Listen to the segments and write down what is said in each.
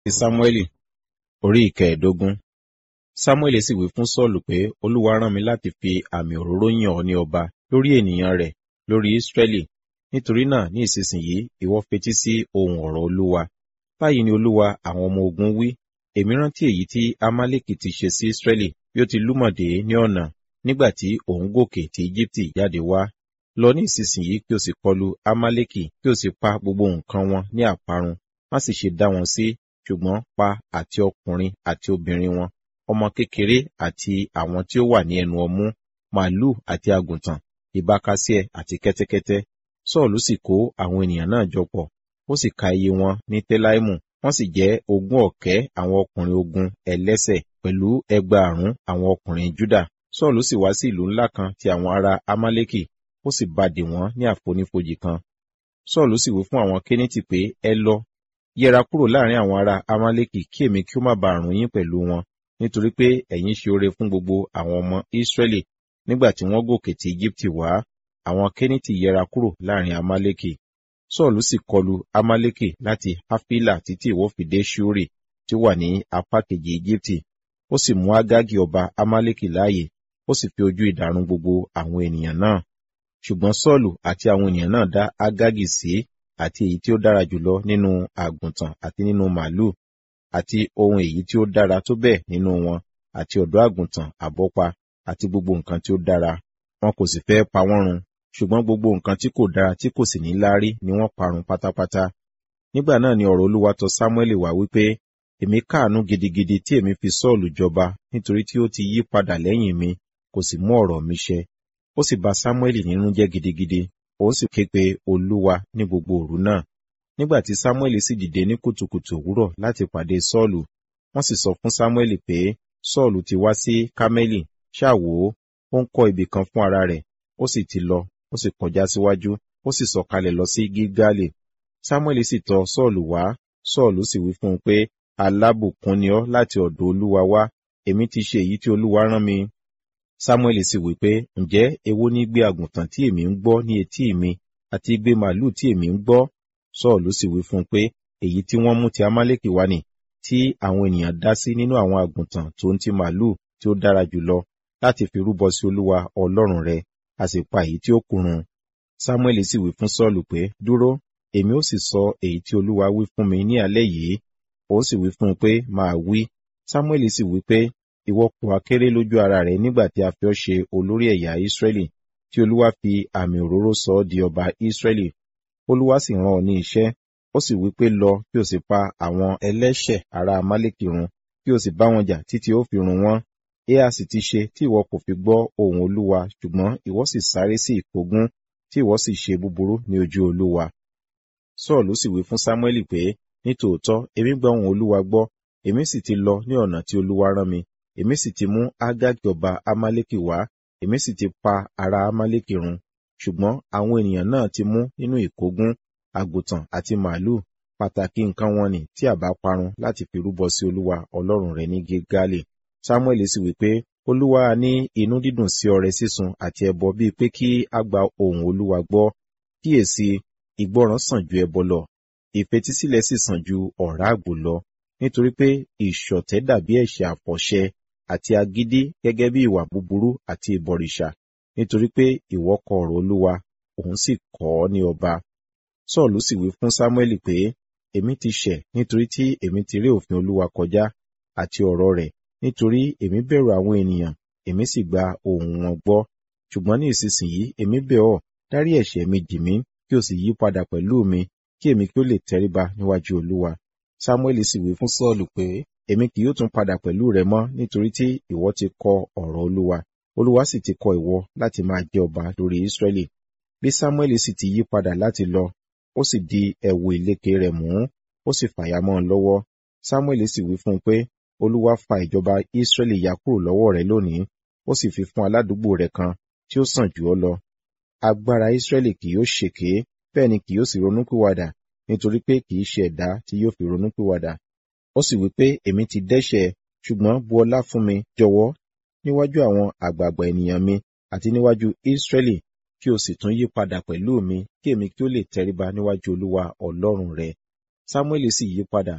Sámúẹ́lì orí ìkẹẹ̀dógún. Sámúẹ́lì sì wí fún Sọ́ọ̀lù pé, Olúwa rán mi láti fi àmì òróró yàn ọ́ ní ọba lórí ènìyàn rẹ̀, lórí Ísírẹ́lì. Nítorí náà ní ìsinsìnyí ìwọ fetí sí ohùn ọ̀rọ̀ Olúwa. Báyìí ni Olúwa àwọn ọmọ ogun wí, èmi rántí èyí tí Amálẹ́kì ti ṣe sí Ísírẹ́lì bí ó ti lúmọ̀dé ní ọ̀nà, nígbà tí òun gòkè ti Íjíbítì jáde wá. Lọ ní ìsinsìnyí kí o sì kọlu Amálẹ́kì, kí o sì pa gbogbo nǹkan wọn ní àparun, má sì ṣe dá wọn sí, ṣùgbọ́n pa àti ọkùnrin àti obìnrin wọn, ọmọ kékeré àti àwọn tí ó wà ní ẹnu ọmú, màlúù àti àgùntàn, ìbákasíẹ̀ àti kẹ́tẹ́kẹ́tẹ́. Sọ́ọ̀lù sì kó àwọn ènìyàn náà jọ pọ̀, ó sì ka iye wọn ní Tẹ́láìmù, wọ́n sì jẹ́ 20,000 àwọn ọkùnrin ogun ẹlẹ́sẹ̀, pẹ̀lú 8,000 àwọn ọkùnrin Júdà. Sọ́ọ̀lù sì wá sí ìlú ńlá kan ti àwọn ará Amálẹ́kì, ó sì bá dè wọ́n ní àfonífojì kan. Sọ́ọ̀lù sì wí fún àwọn Kénítì pé, ẹ lọ, yẹra kúrò láàrin àwọn ará Amálẹ́kì, kí èmi kí ó má ba run yín pẹ̀lú wọn, nítorí pé ẹ̀yin ṣe oore fún gbogbo àwọn ọmọ Ísírẹ́lì nígbà tí wọ́n gòkè ti Íjíbítì wá. Àwọn Kénítì yẹra kúrò láàrin Amálẹ́kì. Sọ́ọ̀lù sì kọlu Amálẹ́kì láti Hafila títí ìwọ fi dé Ṣúrì tí ó wà ní apá kejì Íjíbítì. Ó sì mú Ágágì ọba Amálẹ́kì láàyè, ó sì fi ojú idà run gbogbo àwọn ènìyàn náà. Ṣùgbọ́n Sọ́ọ̀lù àti àwọn ènìyàn náà dá Ágágì sí, àti èyí tí ó dára jùlọ nínú àgùntàn àti nínú màlúù, àti ohun èyí tí ó dára tó bẹ́ẹ̀ nínú wọn, àti ọ̀dọ́ àgùntàn àbọ́pa, àti gbogbo nǹkan tí ó dára. Wọn kò sì fẹ́ pa wọ́n run, ṣùgbọ́n gbogbo nǹkan tí kò dára tí kò sì ní láárí ni wọ́n parun pátápátá. Nígbà náà ni ọ̀rọ̀ Olúwa tọ̀ Sámúẹ́lì wá wípé, èmi káàánú gidigidi tí èmi fi Sọ́ọ̀lù jọba, nítorí tí ó ti yí padà lẹ́yìn mi, kò sì mú ọ̀rọ̀ mi ṣẹ. Ó sì bà Sámúẹ́lì nínú jẹ́ gidigidi, òun sì ké pe Olúwa ní gbogbo òru náà. Nígbà tí Sámúẹ́lì sì dìde ní kùtùkùtù òwúrọ̀ láti pàdé Sọ́ọ̀lù, wọ́n sì sọ fún Sámúẹ́lì pé, Sọ́ọ̀lù ti wá sí Kámẹ́lì, ṣáà wò ó ń kọ́ ibì kan fún ara rẹ̀, ó sì ti lọ, ó sì kọjá síwájú, ó sì sọ̀kalẹ̀ lọ sí Gílgálì. Sámúẹ́lì sì tọ̀ Sọ́ọ̀lù wá, Sọ́ọ̀lù sì wí fún un pé, alábùkún ni ọ́ láti ọ̀dọ̀ Olúwa wá, èmi ti ṣe èyí tí Olúwa rán mi. Sámúẹ́lì sì wí pé, ǹjẹ́ èwo ni igbe àgùntàn tí èmi ń gbọ́ ní etí mi, àti igbe màlúù tí èmi ń gbọ́? Sọ́ọ̀lù sì wí fún un pé, èyí tí wọ́n mú ti Amálẹ́kì wá nì, tí àwọn ènìyàn dá sí nínú àwọn àgùntàn tó ń ti màlúù tí ó dára jùlọ, láti fi rúbọ sí Olúwa Ọlọ́run rẹ, a sì pa èyí tí ó kù run. Sámúẹ́lì sì wí fún Sọ́ọ̀lù pé, dúró, èmi ó sì sọ èyí tí Olúwa wí fún mi ní alẹ́ yìí. Ó sì wí fún un pé, máa wí. Sámúẹ́lì sì wí pé, ìwọ kò ha kéré lójú ara rẹ nígbà tí a fi ọ́ ṣe olórí ẹ̀yà Ísírẹ́lì, tí Olúwa fi àmì òróró sọ ọ́ di ọba Ísírẹ́lì. Olúwa sì rán ọ ní iṣẹ́, ó sì wí pé lọ kí o sì pa àwọn ẹlẹ́ṣẹ̀ ará Amálẹ́kì run, kí o sì bá wọn jà títí ó fi run wọ́n. Éha sì ti ṣe tí ìwọ kò fi gbọ́ ohùn Olúwa, ṣùgbọ́n ìwọ sì sáré sí ìkógun, tí ìwọ sì ṣe búburú ní ojú Olúwa. Sọ́ọ̀lù sì wí fún Sámúẹ́lì pé, nítòótọ́ èmi gbọ́ ohùn Olúwa gbọ́, èmi sì ti lọ ní ọ̀nà tí Olúwa rán mi, èmi sì ti mú Ágágì ọba Amálẹ́kì wá, èmi sì ti pa ará Amálẹ́kì run. Ṣùgbọ́n àwọn ènìyàn náà ti mú nínú ìkógun àgùntàn àti màlúù, pàtàkì nǹkan wọn nì tí a bá parun láti fi rúbọ sí Olúwa Ọlọ́run rẹ ní Gílgálì. Sámúẹ́lì sì wí pé, Olúwa ní inú dídùn sí ọrẹ sísun àti ẹbọ bíi pé kí a gba ohùn Olúwa gbọ́. Kíyèsí, ìgbọràn sàn ju ẹbọ lọ, ìfetísílẹ̀ sì sàn ju ọ̀rá àgbò lọ, nítorí pé ìṣọ̀tẹ̀ dàbí ẹ̀ṣẹ̀ àfọ̀ṣẹ, àti agídí gẹ́gẹ́ bí ìwà búburú àti ìbọ̀rìṣà, nítorí pé ìwọ kọ ọ̀rọ̀ Olúwa, òun sì kọ̀ ọ́ ní ọba. Sọ́ọ̀lù sì wí fún Sámúẹ́lì pé, èmi ti ṣẹ̀ nítorí tí èmi ti ré òfin Olúwa kọjá, àti ọ̀rọ̀ rẹ̀, nítorí èmi bẹ̀rù àwọn ènìyàn, èmi sì gba ohùn wọn gbọ́. Ṣùgbọ́n ní ìsinsìnyí èmi bẹ̀ ọ́, dárí ẹ̀ṣẹ̀ mi jì mí, kí o sì yí padà pẹ̀lú mi, kí èmi kí ó lè tẹríba níwájú Olúwa. Sámúẹ́lì sì wí fún Sọ́ọ̀lù pé, èmi kì yóò tún padà pẹ̀lú rẹ mọ́, nítorí tí ìwọ ti kọ ọ̀rọ̀ Olúwa, Olúwa sì ti kọ ìwọ láti máa jẹ ọba lórí Ísírẹ́lì. Bí Sámúẹ́lì sì ti yí padà láti lọ, ó sì di ẹ̀wù ìlekè rẹ̀ mú, ó sì fàya mọ́ ọ lọ́wọ́. Sámúẹ́lì sì wí fún un pé, Olúwa fa ìjọba Ísírẹ́lì ya kúrò lọ́wọ́ rẹ lónìí, ó sì fi fún aládùúgbò rẹ kan tí ó sàn jù ọ́ lọ. Agbára Ísírẹ́lì kì yóò ṣèké, bẹ́ẹ̀ ni kì yóò sì ronúpìwàdà, nítorí pé kì í ṣe ẹ̀dá tí yóò fi ronúpìwàdà. Ó sì wí pé, èmi ti dẹ́ṣẹ̀, ṣùgbọ́n bu ọlá fún mi, jọ̀wọ́, níwájú àwọn àgbààgbà ènìyàn mi, àti níwájú Ísírẹ́lì, kí o sì tún yí padà pẹ̀lú mi, kí èmi kí ó lè tẹríba níwájú Olúwa Ọlọ́run rẹ. Sámúẹ́lì sì yí padà,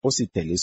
ó sì tẹ̀lé